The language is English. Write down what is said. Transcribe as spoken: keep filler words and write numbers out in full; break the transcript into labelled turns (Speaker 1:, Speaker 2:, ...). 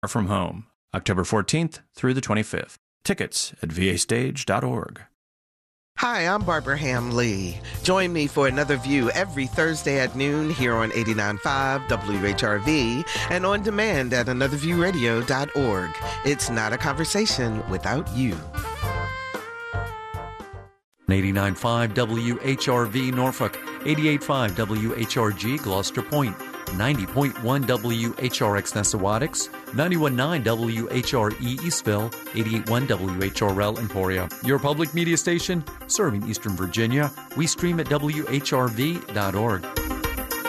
Speaker 1: from home, October fourteenth through the twenty-fifth. Tickets at v a stage dot org.
Speaker 2: Hi, I'm Barbara Ham Lee. Join me for another view every Thursday at noon here on eighty-nine point five W H R V and on demand at another view radio dot org. It's not a conversation without you.
Speaker 3: eighty-nine point five W H R V Norfolk, eighty-eight point five W H R G Gloucester Point, ninety point one W H R X Nessawadix, ninety-one point nine W H R E Eastville, eighty-eight point one W H R L Emporia. Your public media station serving Eastern Virginia. We stream at W H R V dot org.